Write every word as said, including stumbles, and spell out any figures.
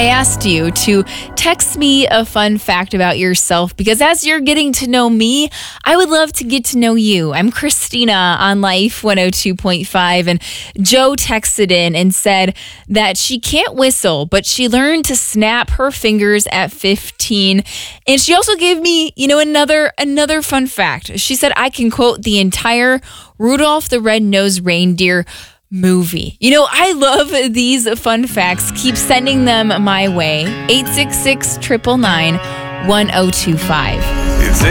I asked you to text me a fun fact about yourself because as you're getting to know me, I would love to get to know you. I'm Christina on Life one oh two point five, and Joe texted in and said that she can't whistle, but she learned to snap her fingers at fifteen. And she also gave me, you know, another another fun fact. She said I can quote the entire Rudolph the Red-Nosed Reindeer movie. You know, I love these fun facts. Keep sending them my way. eight six six, nine nine nine, one oh two five.